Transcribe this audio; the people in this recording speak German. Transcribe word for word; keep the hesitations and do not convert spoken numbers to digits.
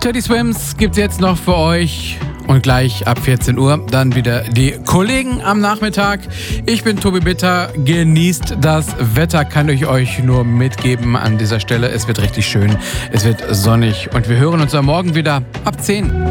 Teddy Swims gibt's jetzt noch für euch. Und gleich ab vierzehn Uhr dann wieder die Kollegen am Nachmittag. Ich bin Tobi Bitter. Genießt das Wetter, kann ich euch nur mitgeben an dieser Stelle. Es wird richtig schön, es wird sonnig und wir hören uns am Morgen wieder ab zehn.